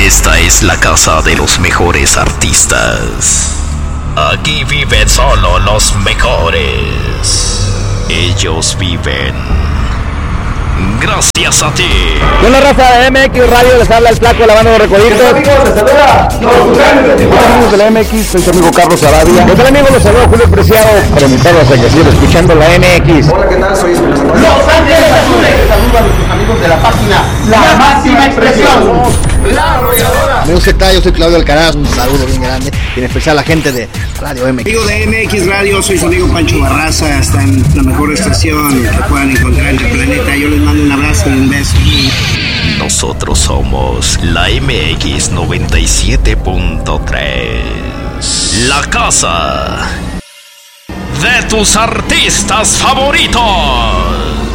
Esta es la casa de los mejores artistas. Aquí viven solo los mejores. Ellos viven gracias a ti. Con la raza de MX Radio les habla el flaco de la banda de los Recoditos. Amigos de la MX, soy su amigo Carlos Arabia. ¿Qué tal, amigos? Los saludo Julio Preciado para invitarlos a que sigan escuchando la MX. Hola, ¿qué tal? Soy Espinosa. Los Ángeles Azules. Saludos a nuestros amigos de la página La Máxima Expresión. La Arrolladora. Amigos, ¿qué tal? Yo soy Claudio Alcaraz. Un saludo bien grande y en especial a la gente de Radio MX. Amigo de MX Radio, soy su amigo Pancho Barraza. Está en la mejor estación que puedan encontrar en el planeta. Yo les mando un abrazo y un beso. Nosotros somos la MX 97.3. La casa de tus artistas favoritos.